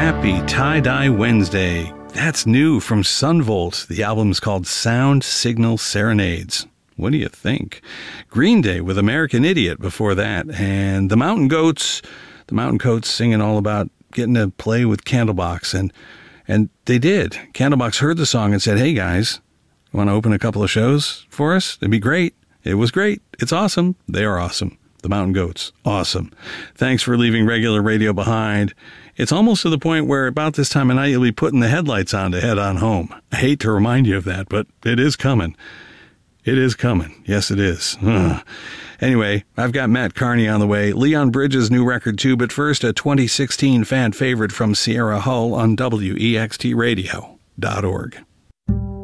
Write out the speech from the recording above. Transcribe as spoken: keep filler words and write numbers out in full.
Happy Tie-Dye Wednesday. That's new from Sunvolt. The album's called Sound Signal Serenades. What do you think? Green Day with American Idiot before that. And the Mountain Goats, the Mountain Goats singing all about getting to play with Candlebox. And, and they did. Candlebox heard the song and said, hey guys, you want to open a couple of shows for us? It'd be great. It was great. It's awesome. They are awesome. The Mountain Goats. Awesome. Thanks for leaving regular radio behind. It's almost to the point where about this time of night you'll be putting the headlights on to head on home. I hate to remind you of that, but it is coming. It is coming. Yes, it is. Ugh. Anyway, I've got Matt Carney on the way. Leon Bridges' new record too, but first a twenty sixteen fan favorite from Sierra Hull on W E X T radio dot org.